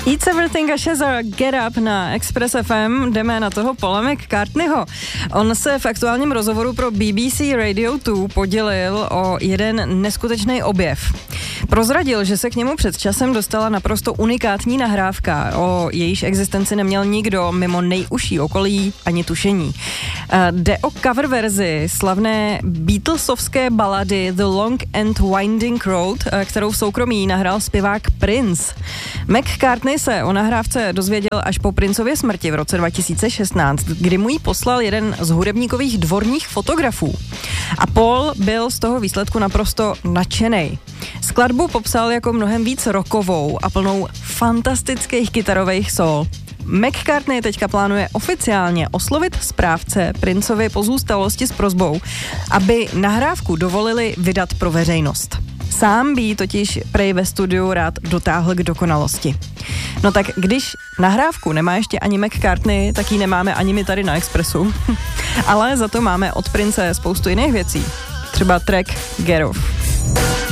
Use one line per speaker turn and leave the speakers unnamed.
Eats Everything a Shazar Get Up na Express FM. Jdeme na toho Paula McCartneyho. On se v aktuálním rozhovoru pro BBC Radio 2 podělil o jeden neskutečný objev. Prozradil, že se k němu před časem dostala naprosto unikátní nahrávka. O jejíž existenci neměl nikdo mimo nejužší okolí ani tušení. Jde o cover verzi slavné Beatlesovské balady The Long and Winding Road, kterou v soukromí nahrál zpěvák Prince. McCartney se o nahrávce dozvěděl až po Princově smrti v roce 2016, kdy mu ji poslal jeden z hudebníkových dvorních fotografů. A Paul byl z toho výsledku naprosto nadšenej. Skladbu popsal jako mnohem víc rockovou a plnou fantastických kytarových sol. McCartney teďka plánuje oficiálně oslovit správce Princovy pozůstalosti s prosbou, aby nahrávku dovolili vydat pro veřejnost. Sám by ji totiž prej ve studiu rád dotáhl k dokonalosti. No tak když nahrávku nemá ještě ani McCartney, tak ji nemáme ani my tady na Expressu. Ale za to máme od Prince spoustu jiných věcí. Třeba track Get Off.